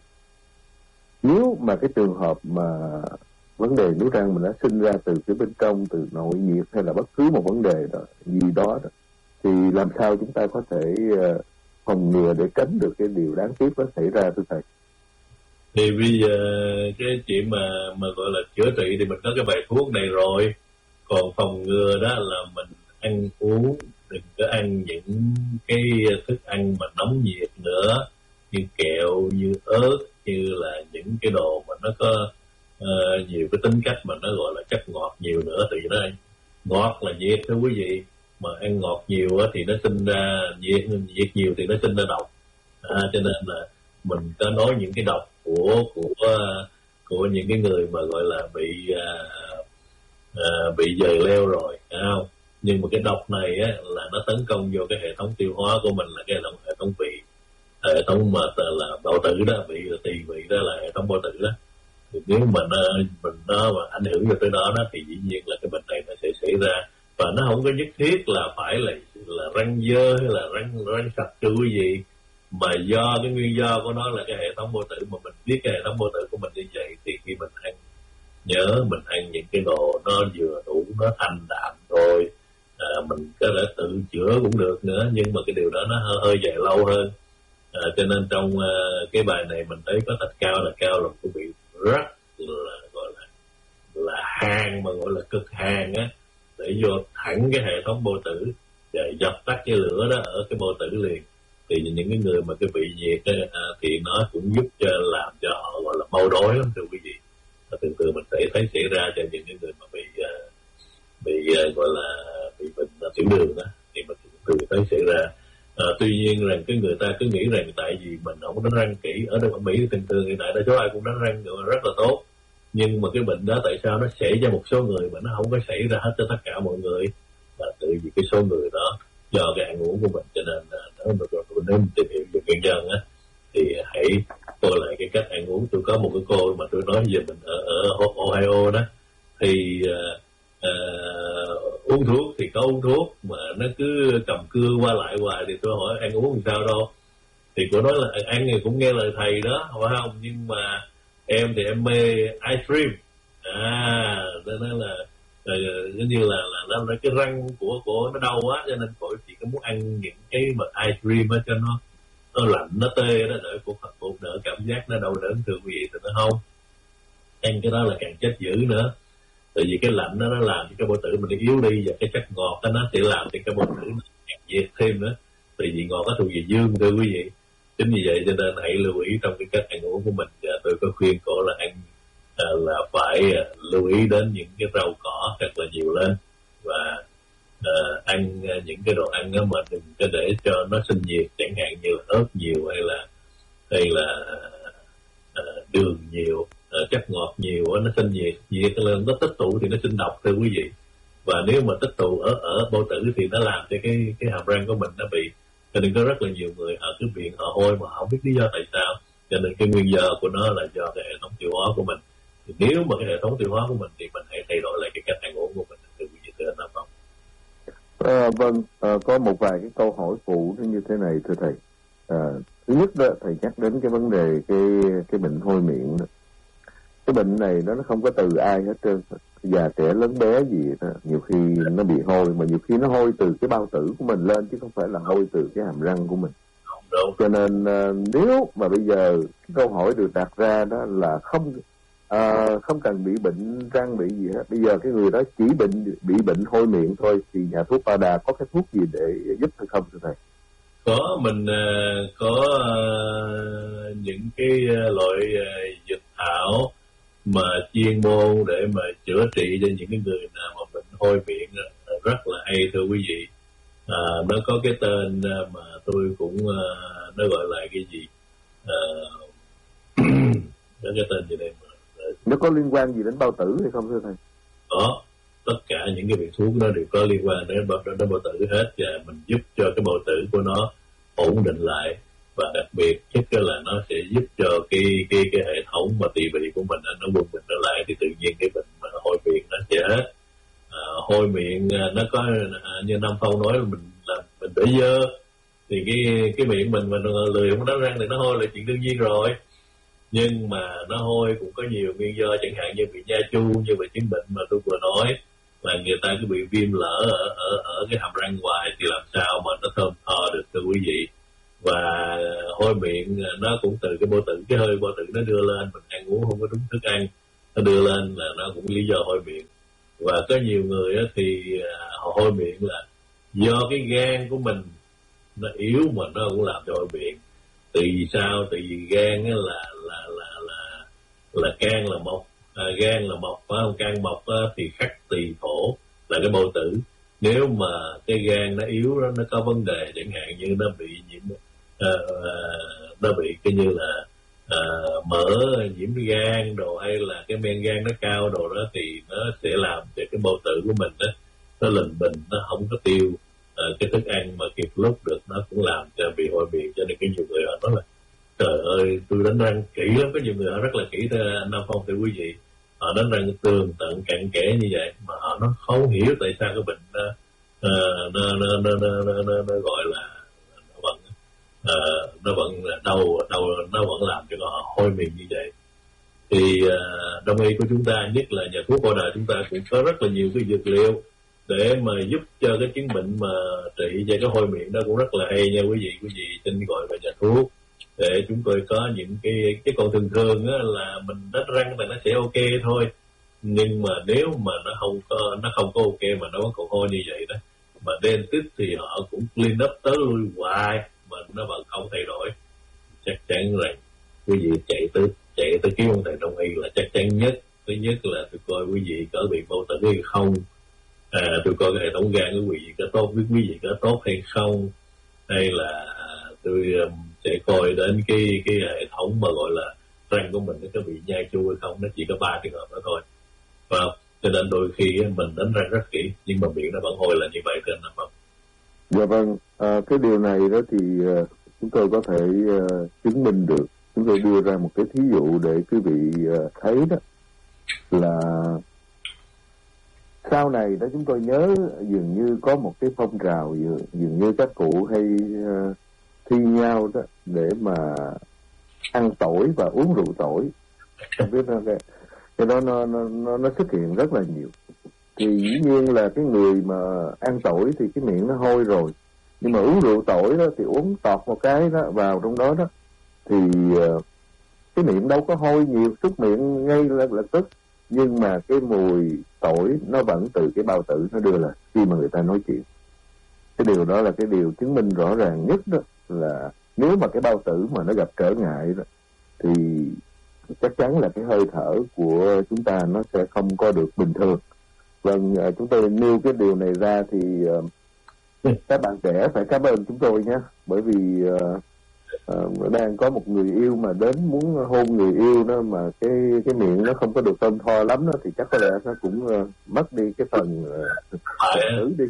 nếu mà cái trường hợp mà vấn đề nướu răng mình đã sinh ra từ cái bên trong, từ nội nhiệt hay là bất cứ một vấn đề đó, gì đó, đó thì làm sao chúng ta có thể uh, phòng ngừa để tránh được cái điều đáng tiếc đó xảy ra thưa thầy? Thì bây giờ cái chuyện mà mà gọi là chữa trị thì mình có cái bài thuốc này rồi. Còn phòng ngừa đó là mình ăn uống, đừng có ăn những cái thức ăn mà nóng nhiệt nữa, như kẹo, như ớt, như là những cái đồ mà nó có uh, nhiều cái tính cách mà nó gọi là chất ngọt nhiều nữa. Thì nó ngọt là nhiệt thưa quý vị, mà ăn ngọt nhiều thì nó sinh ra nhiệt, nhiệt nhiều thì nó sinh ra độc. À, cho nên là mình có nói những cái độc của của của những cái người mà gọi là bị uh, uh, bị dời leo rồi, phải không? Nhưng mà cái độc này á, là nó tấn công vô cái hệ thống tiêu hóa của mình, là cái hệ thống vị, hệ thống mà là bao tử đó, vị là tỳ vị đó là hệ thống bao tử đó. Thì nếu mà nó, mình nó mà ảnh hưởng vô tới đó đó thì dĩ nhiên là cái bệnh này nó sẽ xảy ra. Và nó không có nhất thiết là phải là là răng dơ hay là răng răng sạch cái gì, mà do cái nguyên do của nó là cái hệ thống bao tử. Mà mình biết cái hệ thống bao tử của mình như vậy thì khi mình ăn, nhớ mình ăn những cái đồ nó vừa đủ, nó thanh đạm thôi. À, mình có thể tự chữa cũng được nữa, nhưng mà cái điều đó nó hơi, hơi dài lâu hơn. À, cho nên trong uh, cái bài này mình thấy có thạch cao là cao là quý vị rất là gọi là là hàng, mà gọi là cực hàng á, để vô thẳng cái hệ thống bao tử và dập tắt cái lửa đó ở cái bao tử liền. Thì những cái người mà cái vị nhiệt ấy, à, thì nó cũng giúp cho làm cho họ gọi là mau đói lắm thưa quý vị. Và từ từ mình sẽ thấy xảy ra cho những cái người mà bị uh, bị uh, gọi là bị bệnh tiểu đường đó, thì mình từ từ thấy xảy ra. À, tuy nhiên rằng cái người ta cứ nghĩ rằng tại vì mình không có đánh răng kỹ, ở đây ở Mỹ thường thường hiện tại đa số ai cũng đánh răng rất là tốt, nhưng mà cái bệnh đó tại sao nó xảy ra một số người mà nó không có xảy ra hết cho tất cả mọi người, là tự vì cái số người đó do cái ăn uống của mình. Cho nên là nếu mà nếu mình tìm hiểu về nguyên nhân á thì hãy coi lại cái cách ăn uống. Tôi có một cái cô mà tôi nói về mình ở, ở Ohio đó, thì uh, uh, uống thuốc thì có uống thuốc mà nó cứ cầm cưa qua lại hoài, thì tôi hỏi ăn uống làm sao đâu, thì cô nói là ăn thì cũng nghe lời thầy đó phải không, nhưng mà em thì em mê ice cream, à nên là giống như là là nó cái răng của của nó đau quá, cho nên cô chỉ có muốn ăn những cái mà ice cream á cho nó nó lạnh nó tê đó, để cô cô đỡ cảm giác nó đau đớn thường vì vậy. Thì nó không ăn cái đó là càng chết dữ nữa, tại vì cái lạnh đó nó làm cho cái bao tử mình yếu đi, và cái chất ngọt đó nó sẽ làm cho cái bao tử nó càng diệt thêm nữa, tại vì ngọt nó thuộc về dương thưa quý vị. Chính vì vậy cho nên hãy lưu ý trong cái cách ăn uống của mình. Và tôi có khuyên cô là ăn à, là phải à, lưu ý đến những cái rau cỏ thật là nhiều lên, và à, ăn à, những cái đồ ăn đó mà đừng có để cho nó sinh nhiệt, chẳng hạn như là ớt nhiều hay là hay là à, đường nhiều, à, chất ngọt nhiều nó sinh nhiệt, nhiệt lên nó tích tụ thì nó sinh độc thưa quý vị. Và nếu mà tích tụ ở ở bao tử thì nó làm cho cái cái hàm răng của mình nó bị, cho nên có rất là nhiều người ở cái viện họ hôi mà không biết lý do tại sao, cho nên cái nguyên do của nó là do cái hệ thống tiêu hóa của mình. Thì nếu mà cái hệ thống tiêu hóa của mình thì mình hãy thay đổi lại cái cách ăn uống của mình từ quý vị thưa anh Phong. À, vâng, à, có một vài cái câu hỏi phụ như thế này thưa thầy. À, thứ nhất đó thầy nhắc đến cái vấn đề cái cái bệnh hôi miệng đó. Cái bệnh này nó không có từ ai hết trơn, già trẻ lớn bé gì đó. Nhiều khi nó bị hôi, mà nhiều khi nó hôi từ cái bao tử của mình lên chứ không phải là hôi từ cái hàm răng của mình. Đúng. Cho nên uh, nếu mà bây giờ cái câu hỏi được đặt ra đó là không uh, không cần bị bệnh răng bị gì hết, bây giờ cái người đó chỉ bệnh bị bệnh hôi miệng thôi, thì nhà thuốc Ba Đà có cái thuốc gì để giúp hay không thưa thầy? Có, mình uh, có uh, những cái uh, loại uh, dịch thảo mà chuyên môn để mà chữa trị cho những cái người nào mà bệnh hôi miệng uh, rất là hay thưa quý vị. À, nó có cái tên uh, mà tôi cũng uh, nó gọi là cái gì, uh, nó cái tên gì đây mà uh, nó có liên quan gì đến bao tử hay không thưa thầy? Có, tất cả những cái vị thuốc đó đều có liên quan đến bao, đến bao tử hết, và mình giúp cho cái bao tử của nó ổn định lại, và đặc biệt nhất là nó sẽ giúp cho cái cái cái hệ thống mà tỳ vị của mình nó quân bình trở lại, thì tự nhiên cái bệnh mà hôi miệng nó sẽ hết. À, hôi miệng nó có à, như Nam Phong nói là mình là mình để dơ thì cái cái miệng mình mình lười không đánh răng thì nó hôi là chuyện đương nhiên rồi, nhưng mà nó hôi cũng có nhiều nguyên do, chẳng hạn như bị nha chu, như về chứng bệnh mà tôi vừa nói, là người ta cứ bị viêm lở ở ở ở cái hàm răng ngoài, thì làm sao mà nó thơm tho được thưa quý vị. Và hôi miệng nó cũng từ cái bao tử, cái hơi bao tử nó đưa lên, mình ăn uống không có đúng thức ăn, nó đưa lên là nó cũng lý do hôi miệng. Và có nhiều người thì họ hôi miệng là do cái gan của mình nó yếu mà nó cũng làm cho hôi miệng. Vì sao? Tại vì gan là là là là là can là mộc, à, gan là mộc phải không? Can mộc thì khắc tỳ thổ là cái bao tử. Nếu mà cái gan nó yếu đó, nó có vấn đề, chẳng hạn như nó bị nhiễm uh, nó bị cái như là uh, mỡ nhiễm gan đồ, hay là cái men gan nó cao đồ đó, thì nó sẽ làm cho cái bao tử của mình đó nó lình bình, nó không có tiêu uh, cái thức ăn mà kịp lúc được, nó cũng làm cho bị hôi miệng. Cho nên cái nhiều người họ nói là trời ơi tôi đánh răng kỹ lắm, có nhiều người họ rất là kỹ thưa anh Nam Phong thưa quý vị, họ đánh răng tường tận cặn kẽ như vậy mà họ nó không hiểu tại sao cái bệnh nó uh, nó, nó, nó, nó, nó, nó, nó gọi là nó vẫn uh, nó vẫn đau đau nó vẫn làm cho họ hôi miệng như vậy. Thì uh, đông y của chúng ta, nhất là nhà thuốc Ba Đà chúng ta cũng có rất là nhiều cái dược liệu để mà giúp cho cái chứng bệnh mà trị cho cái hôi miệng đó, cũng rất là hay nha quý vị. Quý vị xin gọi về nhà thuốc để chúng tôi có những cái cái còn thường thường á, là mình đánh răng thì nó sẽ ok thôi, nhưng mà nếu mà nó không có nó không có ok mà nó vẫn còn hôi như vậy đó, mà dentist thì họ cũng clean up tới lui hoài mà nó vẫn không thay đổi, chắc chắn rằng quý vị chạy tới chạy tới kiếm ông thầy đông y là chắc chắn nhất. Thứ nhất là tôi coi quý vị có bị bao tử hay không, à, tôi coi cái hệ thống gan của quý vị có tốt, với quý vị có tốt hay không, hay là tôi sẽ coi đến cái cái hệ thống mà gọi là răng của mình nó có bị nhai chua hay không. Nó chỉ có ba trường hợp đó thôi, và cho nên đôi khi mình đánh răng rất kỹ nhưng mà miệng nó vẫn hôi là như vậy trên năm không. Dạ vâng, à, cái điều này đó thì uh, chúng tôi có thể uh, chứng minh được. Chúng tôi đưa ra một cái thí dụ để quý vị uh, thấy đó là sau này đó chúng tôi nhớ dường như có một cái phong trào dường, dường như các cụ hay uh, thi nhau đó để mà ăn tỏi và uống rượu tỏi. Không biết nó cái, cái đó nó, nó nó xuất hiện rất là nhiều. Thì dĩ nhiên là cái người mà ăn tỏi thì cái miệng nó hôi rồi, nhưng mà uống rượu tỏi đó thì uống tọt một cái đó vào trong đó đó thì uh, cái miệng đâu có hôi nhiều, súc miệng ngay lập lập tức, nhưng mà cái mùi tỏi nó vẫn từ cái bao tử nó đưa lại khi mà người ta nói chuyện. Cái điều đó là cái điều chứng minh rõ ràng nhất đó, là nếu mà cái bao tử mà nó gặp trở ngại đó thì chắc chắn là cái hơi thở của chúng ta nó sẽ không có được bình thường. Vâng, chúng tôi nêu cái điều này ra thì uh, các bạn trẻ phải cảm ơn chúng tôi nhé, bởi vì uh, uh, đang có một người yêu mà đến muốn hôn người yêu đó mà cái cái miệng nó không có được thơm tho lắm đó, thì chắc có lẽ nó cũng uh, mất đi cái phần uh, tử đi.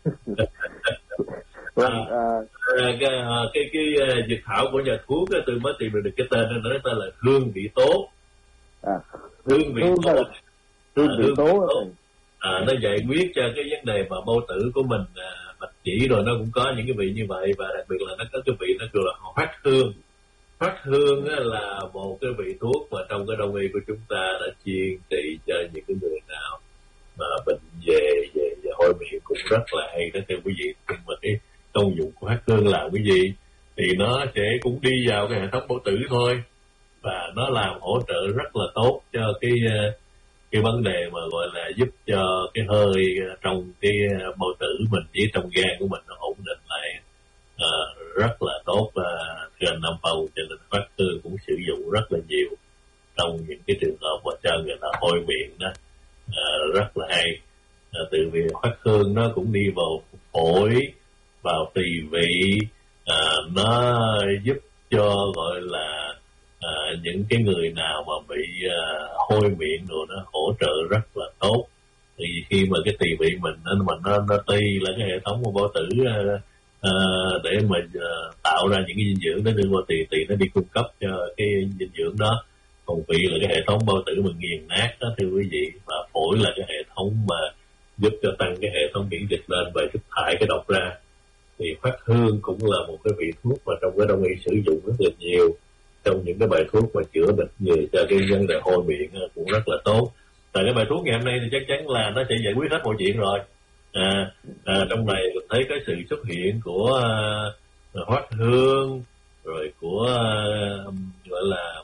Vâng, à, à, cái cái cái dược thảo của nhà thuốc tôi mới tìm được cái tên nó, nó tên là hương vị tố. À, hương vị tố. Hương vị tố. À, nó giải quyết cho cái vấn đề mà bao tử của mình à, bạch chỉ rồi nó cũng có những cái vị như vậy, và đặc biệt là nó có cái vị nó gọi là hoắc hương. Hoắc hương á, là một cái vị thuốc mà trong cái đông y của chúng ta đã chuyên trị cho những cái người nào mà bệnh về về, về hôi miệng cũng rất là hay đó thưa quý vị. Nhưng mà cái công dụng của hoắc hương là cái gì thì nó sẽ cũng đi vào cái hệ thống bao tử thôi, và nó làm hỗ trợ rất là tốt cho cái cái vấn đề mà gọi là giúp cho cái hơi trong cái bao tử mình với trong gan của mình nó ổn định lại uh, rất là tốt. uh, Gần năm phòng cho nên hoắc hương cũng sử dụng rất là nhiều trong những cái trường hợp mà cho người ta hôi miệng đó. Uh, rất là hay. uh, từ vì hoắc hương nó cũng đi vào phổi, vào tỳ vị, uh, nó giúp cho gọi là uh, những cái người nào mà bị uh, hôi miệng rồi nó hỗ trợ rất là tốt. Thì khi mà cái tỳ vị mình nó mà nó nó tỳ là cái hệ thống của bao tử uh, uh, để mà uh, tạo ra những cái dinh dưỡng nó đưa vào tỳ, tỳ nó đi cung cấp cho cái dinh dưỡng đó. Còn vị là cái hệ thống bao tử mình nghiền nát đó thưa quý vị, và phổi là cái hệ thống mà giúp cho tăng cái hệ thống miễn dịch lên và giúp thải cái độc ra. Thì hoắc hương cũng là một cái vị thuốc mà trong cái đông y sử dụng rất là nhiều trong những cái bài thuốc mà chữa bệnh người cho cái vấn đề hôi miệng cũng rất là tốt. Tại cái bài thuốc ngày hôm nay thì chắc chắn là nó sẽ giải quyết hết mọi chuyện rồi. À, à, trong này mình thấy cái sự xuất hiện của uh, hoắc hương, rồi của uh, gọi là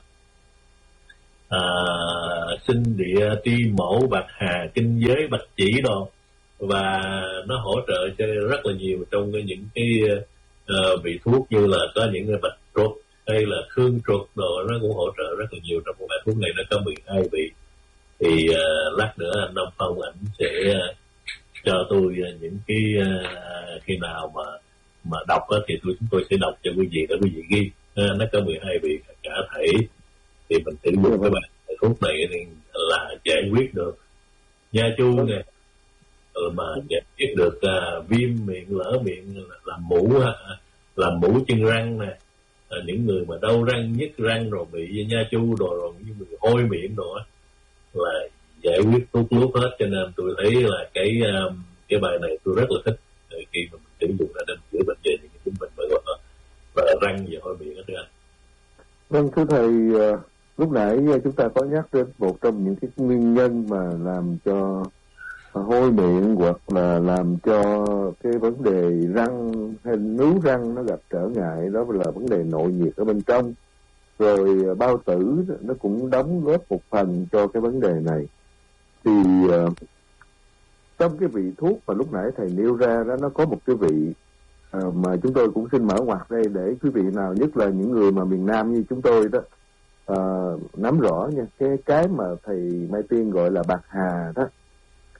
uh, sinh địa, tri mẫu, bạc hà, kinh giới, bạch chỉ đồ, và nó hỗ trợ cho rất là nhiều trong cái, những cái uh, vị thuốc như là có những cái bạch ruột hay là khương ruột đồ, nó cũng hỗ trợ rất là nhiều. Trong một bài thuốc này nó có mười hai vị. Thì uh, lát nữa anh Nam Phong ảnh sẽ uh, cho tôi uh, những cái uh, khi nào mà mà đọc uh, thì tôi chúng tôi sẽ đọc cho quý vị để quý vị ghi. Uh, nó có mười hai vị cả thể, thì mình sử dụng cái bài thuốc này thì là giải quyết được nha chu nè, mà giải quyết được uh, viêm miệng, lở miệng, làm mũ uh, làm mũ chân răng nè, à, những người mà đau răng, nhức răng rồi bị nha chu rồi rồi những người hôi miệng rồi là giải quyết tốt lúc hết. Cho nên tôi thấy là cái um, cái bài này tôi rất là thích khi mà mình sử dụng ra để chữa bệnh về những cái chứng bệnh mà gọi là răng và hôi miệng đó thưa anh. Vâng thưa thầy, uh, lúc nãy chúng ta có nhắc đến một trong những cái nguyên nhân mà làm cho hôi miệng hoặc là làm cho cái vấn đề răng hay nướu răng nó gặp trở ngại, đó là vấn đề nội nhiệt ở bên trong. Rồi bao tử nó cũng đóng góp một phần cho cái vấn đề này. Thì uh, trong cái vị thuốc mà lúc nãy thầy nêu ra đó, nó có một cái vị uh, mà chúng tôi cũng xin mở ngoặt đây để quý vị nào, nhất là những người mà miền Nam như chúng tôi đó, uh, nắm rõ nha. Cái cái mà thầy Mai Tiên gọi là bạc hà đó,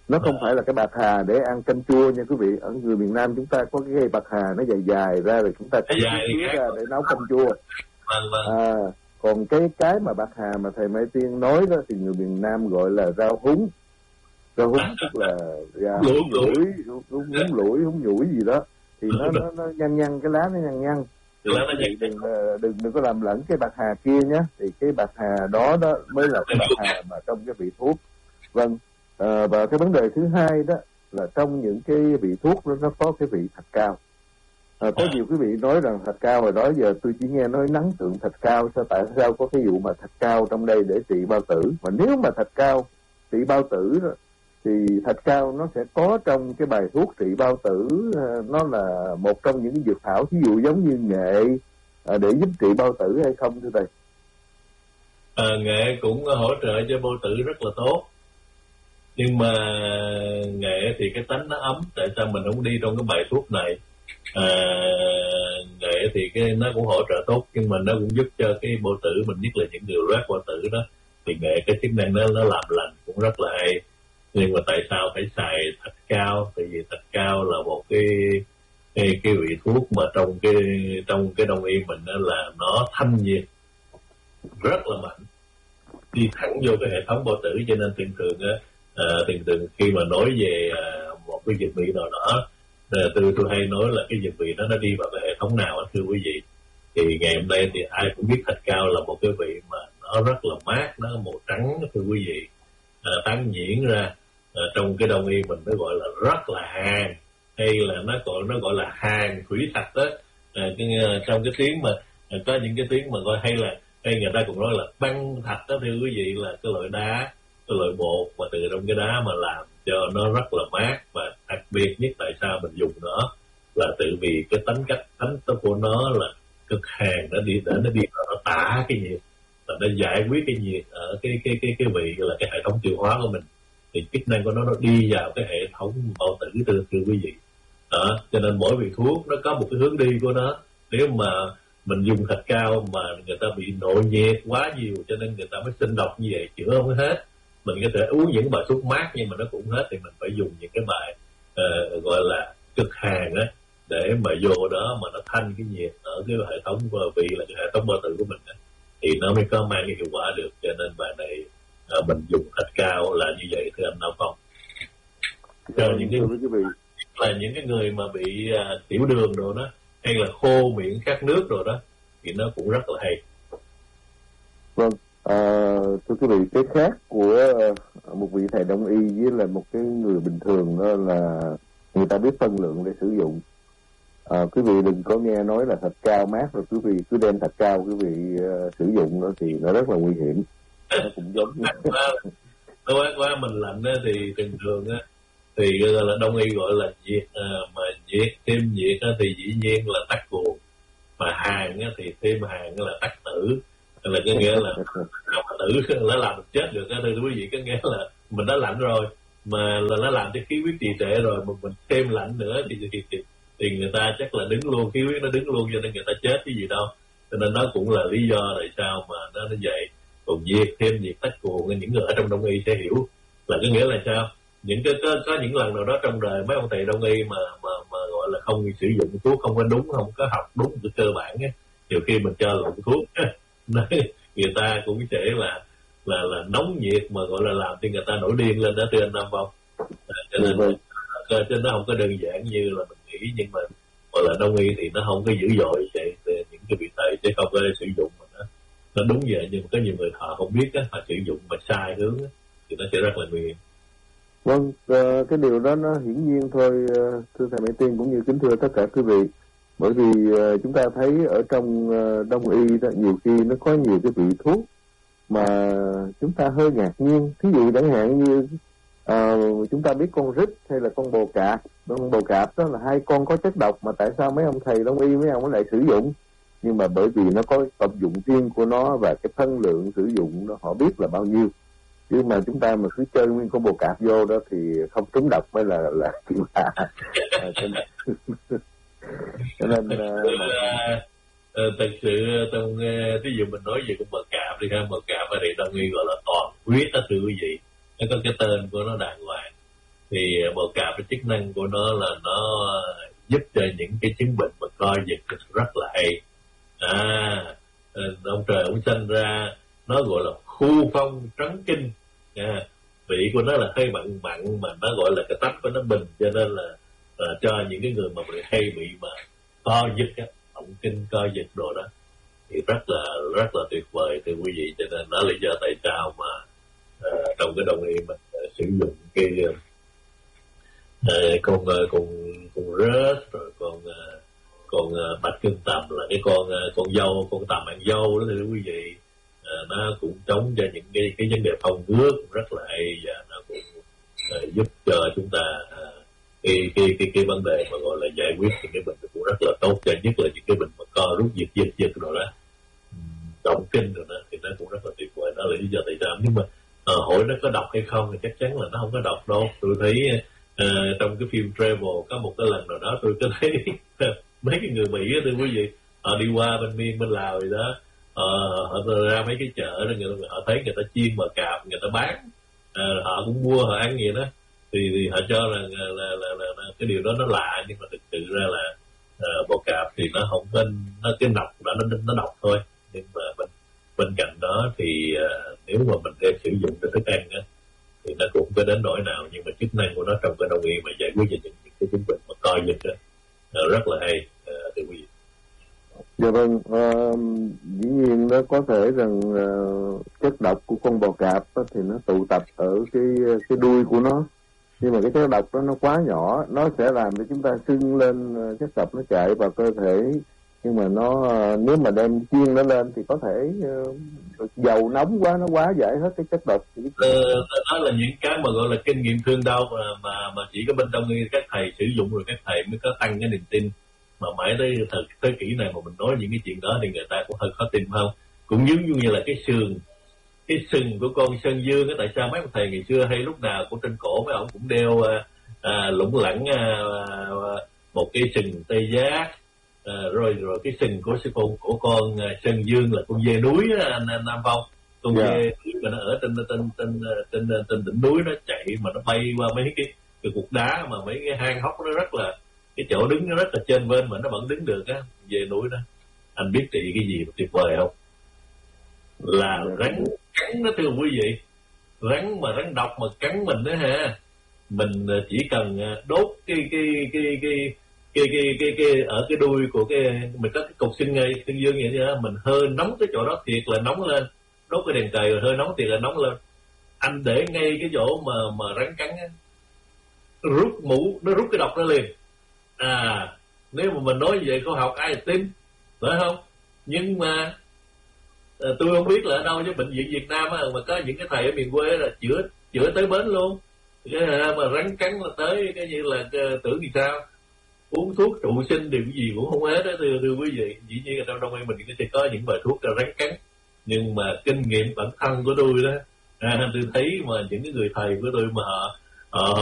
Nó không phải là cái bạc hà để ăn canh chua nha quý vị. Ở người miền Nam chúng ta có cái cây bạc hà nó dài dài ra rồi chúng ta cắt chuối ra để nấu canh chua. À, còn cái cái mà bạc hà mà thầy Mai Tiên nói đó thì người miền Nam gọi là rau húng. Rau húng tức là yeah, húng lủi, húng lủi, húng nhủi gì đó. Thì nó nó nó nhăn nhăn, cái lá nó nhăn nhăn. Thì đừng, đừng đừng có làm lẫn cái bạc hà kia nhé. Thì cái bạc hà đó đó mới là cái bạc hà mà trong cái vị thuốc. Vâng. À, và cái vấn đề thứ hai đó là trong những cái vị thuốc đó, nó có cái vị thạch cao. À, có nhiều quý vị nói rằng thạch cao rồi đó, giờ tôi chỉ nghe nói nắng tượng thạch cao, sao tại sao có cái vụ mà thạch cao trong đây để trị bao tử? Mà nếu mà thạch cao trị bao tử đó, thì thạch cao nó sẽ có trong cái bài thuốc trị bao tử, nó là một trong những dược thảo ví dụ giống như nghệ à, để giúp trị bao tử hay không thưa thầy? À, nghệ cũng hỗ trợ cho bao tử rất là tốt, nhưng mà nghệ thì cái tánh nó ấm, tại sao mình không đi trong cái bài thuốc này? À, nghệ thì cái nó cũng hỗ trợ tốt, nhưng mà nó cũng giúp cho cái bao tử mình, nhất là những người loét bao tử đó, thì nghệ cái chức năng nó nó làm lành cũng rất là hay. Nhưng mà tại sao phải xài thạch cao? Tại vì thạch cao là một cái cái, cái vị thuốc mà trong cái trong cái đông y mình đó là nó thanh nhiệt rất là mạnh, đi thẳng vô cái hệ thống bao tử, cho nên thường thường á à, thường thường khi mà nói về à, một cái dịch vị nào đó, à, tôi tôi hay nói là cái dịch vị đó nó đi vào cái hệ thống nào đó, thưa quý vị. Thì ngày hôm nay thì ai cũng biết thạch cao là một cái vị mà nó rất là mát, nó màu trắng, thưa quý vị, à, tán nhuyễn ra. À, trong cái đông y mình nó gọi là rất là hàn, hay là nó gọi nó gọi là hàn thủy thạch đó. À, cái, trong cái tiếng mà à, có những cái tiếng mà gọi hay là hay người ta cũng nói là băng thạch đó, thưa quý vị, là cái loại đá, cái loại bột mà từ trong cái đá mà làm cho nó rất là mát. Và đặc biệt nhất tại sao mình dùng nó là tự vì cái tính cách tính chất của nó là cực hàn, nó đi để nó đi vào nó tả cái nhiệt, và nó giải quyết cái nhiệt ở cái cái cái cái vị là cái hệ thống tiêu hóa của mình. Thì chức năng của nó nó đi vào cái hệ thống bao tử, thưa thưa quý vị. Đó, cho nên mỗi vị thuốc nó có một cái hướng đi của nó. Nếu mà mình dùng thạch cao mà người ta bị nội nhiệt quá nhiều cho nên người ta mới sinh độc như vậy, chữa không hết. Mình có thể uống những bài thuốc mát nhưng mà nó cũng hết, thì mình phải dùng những cái bài uh, gọi là cực hàn á, để mà vô đó mà nó thanh cái nhiệt ở cái hệ thống vị là cái hệ thống bao tử của mình á, thì nó mới có mang cái hiệu quả được. Cho nên bài này uh, mình dùng thạch cao là như vậy, thưa anh Nam Phong. Cho những cái là những cái người mà bị uh, tiểu đường rồi đó, hay là khô miệng khát nước rồi đó, thì nó cũng rất là hay. Vâng, à, thưa quý vị, cái khác của một vị thầy đông y với là một cái người bình thường đó là người ta biết phân lượng để sử dụng. À, quý vị đừng có nghe nói là thạch cao mát rồi quý vị cứ đem thạch cao quý vị uh, sử dụng đó thì nó rất là nguy hiểm. Nó cũng giống như quá quá mình lạnh á thì thường thường á thì là đông y gọi là nhiệt, à, mà nhiệt thêm nhiệt á thì dĩ nhiên là tắc cuồng, mà hàn á thì thêm hàn là tắc tử, là có nghĩa là tử nó làm mình chết được á, thưa quý vị. Có nghĩa là mình đã lạnh rồi mà là nó làm cho khí huyết trì trệ rồi, mà mình thêm lạnh nữa thì thì, thì thì người ta chắc là đứng luôn, khí huyết nó đứng luôn, cho nên người ta chết cái gì đâu. Cho nên nó cũng là lý do tại sao mà nó nó vậy. Còn nhiệt thêm nhiệt tắc cuồng, những người ở trong đông y sẽ hiểu là có nghĩa là sao. Những cái có, có những lần nào đó trong đời mấy ông thầy đông y mà mà mà gọi là không sử dụng thuốc không có đúng, không có học đúng cái cơ bản á, nhiều khi mình cho lộn thuốc người ta cũng sẽ là là là nóng nhiệt mà gọi là làm cho người ta nổi điên lên đó, thưa anh Nam Phong. À, cho nên ừ, cho nên nó không có đơn giản như là mình nghĩ, nhưng mà gọi là đông y thì nó không có dữ dội vậy. Những cái vị thầy sẽ không có sử dụng mà nó nó đúng vậy, nhưng mà có nhiều người họ không biết á, họ sử dụng mà sai hướng á, thì nó sẽ rất là nguy hiểm. Vâng, uh, cái điều đó nó hiển nhiên thôi, uh, thưa thầy Mai Tiên cũng như kính thưa tất cả quý vị. Bởi vì uh, chúng ta thấy ở trong uh, đông y đó, nhiều khi nó có nhiều cái vị thuốc mà chúng ta hơi ngạc nhiên. Thí dụ chẳng hạn như uh, chúng ta biết con rít hay là con bồ cạp. Con bồ cạp đó là hai con có chất độc, mà tại sao mấy ông thầy đông y mấy ông lại sử dụng? Nhưng mà bởi vì nó có tập dụng riêng của nó và cái phân lượng sử dụng nó họ biết là bao nhiêu. Chứ mà chúng ta mà cứ chơi nguyên con bồ cạp vô đó thì không trúng độc mới là là chuyện lạ. Cho nên uh, thật sự trong ví dụ mình nói về con bồ cạp đi ha, bồ cạp ở đây đông y gọi là toàn huyết đó, thưa quý vị. Nó có cái tên của nó đàng hoàng. thì bào cạp cái chức năng của nó là nó giúp cho những cái chứng bệnh mà co giật rất là hay. À, ông trời ông sinh ra nó gọi là khu phong trấn kinh, à, vị của nó là hơi mặn mặn mà nó gọi là cái tánh của nó bình, cho nên là, là cho những cái người mà bị hay bị mà co giật á, động kinh co giật đồ đó thì rất là rất là tuyệt vời thưa quý vị. Cho nên đó là lý do tại sao mà uh, trong cái đông y mình uh, sử dụng cái uh, con uh, con con rớt rồi con uh, con uh, bạch cưng tầm là cái con uh, con dâu con tầm ăn dâu đó thưa quý vị. Uh, nó cũng chống cho những cái cái vấn đề phong nước rất là hay, và nó cũng uh, giúp cho chúng ta uh, cái cái cái cái vấn đề mà gọi là giải quyết những cái bệnh cũng rất là tốt, cho nhất là những cái bệnh mà co rút giật giật giật rồi đó, động kinh rồi đó, thì nó cũng rất là tuyệt vời. Đó là lý do tại sao. Nhưng mà uh, hỏi nó có độc hay không thì chắc chắn là nó không có độc đâu. Tôi thấy uh, trong cái phim Travel có một cái lần nào đó tôi có thấy mấy cái người Mỹ đó, thưa quý vị, họ đi qua bên Miên bên Lào rồi đó, uh, họ ra mấy cái chợ đó, người, họ thấy người ta chiên bò cạp người ta bán, uh, họ cũng mua họ ăn vậy đó, thì, thì họ cho rằng là, là, là, là, là cái điều đó nó lạ, nhưng mà thực sự ra là uh, bò cạp thì nó không có, nó cái độc đó nó nó độc thôi. Nhưng mà bên bên cạnh đó thì uh, nếu mà mình đem sử dụng cho thức ăn á thì nó cũng có đến nỗi nào, nhưng mà chức năng của nó trong cái đông y mà giải quyết cho những, những cái chứng bệnh mà co giật đó uh, rất là hay uh, thưa quý vị. Dạ vâng, uh, dĩ nhiên nó có thể rằng uh, chất độc của con bò cạp đó, thì nó tụ tập ở cái cái đuôi của nó, nhưng mà cái chất độc đó nó quá nhỏ, nó sẽ làm cho chúng ta sưng lên, uh, chất độc nó chạy vào cơ thể. Nhưng mà nó uh, nếu mà đem chiên nó lên thì có thể uh, dầu nóng quá nó quá giải hết cái chất độc. Ờ, đó là những cái mà gọi là kinh nghiệm thương đau mà mà, mà chỉ có bên đông y các thầy sử dụng rồi các thầy mới có tăng cái niềm tin. Mà mãi tới thời thế kỷ này mà mình nói những cái chuyện đó thì người ta cũng hơi khó tin không? Cũng giống như là cái sườn, cái sừng của con sơn dương á, tại sao mấy ông thầy ngày xưa hay lúc nào cũng trên cổ mấy ông cũng đeo à, à, lủng lẳng à, à, một cái sừng tê giác, à, rồi rồi cái sừng của sư phụ của con à, sơn dương là con dê núi á, anh, anh Nam Phong, con yeah. dê núi mà nó ở trên trên trên trên trên đỉnh núi nó chạy mà nó bay qua mấy cái cái cục đá mà mấy cái hang hốc nó rất là, cái chỗ đứng nó rất là trên bên mà nó vẫn đứng được á, về núi đó. Anh biết trị cái gì mà tuyệt vời không? Là rắn cắn đó thưa quý vị, rắn mà rắn độc mà cắn mình đó ha, mình chỉ cần đốt cái cái cái cái cái cái cái, cái ở cái đuôi của cái mình có cái cục xương ngây xương dương vậy đó, mình hơi nóng cái chỗ đó thiệt là nóng lên, đốt cái đèn cầy rồi hơi nóng thiệt là nóng lên, anh để ngay cái chỗ mà mà rắn cắn á, rút mũ nó rút cái độc ra liền. À, nếu mà mình nói về khoa học ai tin, phải không? Nhưng mà à, tôi không biết là ở đâu, chứ bệnh viện Việt Nam á, mà có những cái thầy ở miền quê là chữa chữa tới bến luôn. Cái mà rắn cắn là tới cái như là tưởng gì sao, uống thuốc trụ sinh điều gì cũng không hết đó thưa, thưa quý vị. Dĩ nhiên ở trong đông y mình sẽ có những bài thuốc rắn cắn, nhưng mà kinh nghiệm bản thân của tôi đó, à, tôi thấy mà những cái người thầy của tôi mà họ họ,